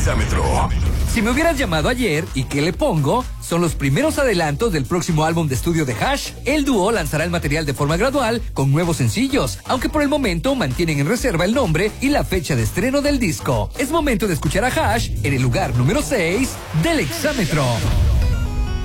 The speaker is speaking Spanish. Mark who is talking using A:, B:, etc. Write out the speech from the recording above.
A: Exámetro.
B: Si me hubieras llamado ayer, ¿y qué le pongo? Son los primeros adelantos del próximo álbum de estudio de Hash. El dúo lanzará el material de forma gradual con nuevos sencillos, aunque por el momento mantienen en reserva el nombre y la fecha de estreno del disco. Es momento de escuchar a Hash en el lugar número 6 del Exámetro.